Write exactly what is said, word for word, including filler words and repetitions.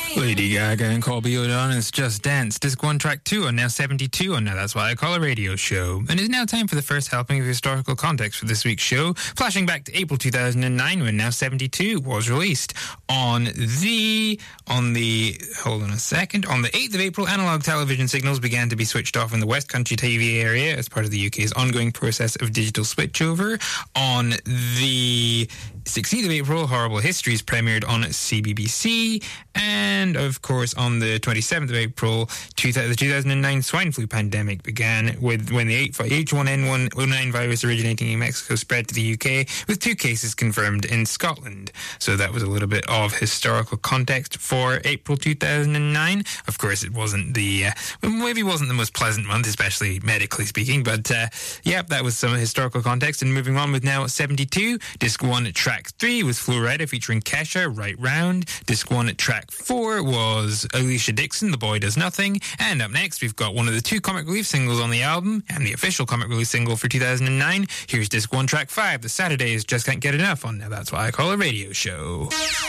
Lady Gaga and Colby O'Donnell's Just Dance, Disc one, Track two on Now seventy-two on Now That's Why I Call a Radio Show. And it's now time for the first helping of historical context for this week's show, flashing back to April two thousand nine when Now seventy-two was released. On the, on the, hold on a second, on the eighth of April, analogue television signals began to be switched off in the West Country T V area as part of the U K's ongoing process of digital switchover. On the sixteenth of April, Horrible Histories premiered on C B B C. And, of course, on the twenty-seventh of April, the two thousand nine swine flu pandemic began with when the H one N one oh nine virus originating in Mexico spread to the U K, with two cases confirmed in Scotland. So that was a little bit of historical context for April two thousand nine. Of course, it wasn't the, uh, maybe wasn't the most pleasant month, especially medically speaking, but, uh, yep, that was some historical context. And moving on with Now seventy-two, Disc one, Track three was Florida featuring Kesha, Right Round. Disc one, Track four was Alicia Dixon, The Boy Does Nothing. And up next, we've got one of the two Comic Relief singles on the album, and the official Comic Relief single for two thousand nine. Here's Disc one, Track five, The Saturdays Just Can't Get Enough on Now That's Why I Call a Radio Show.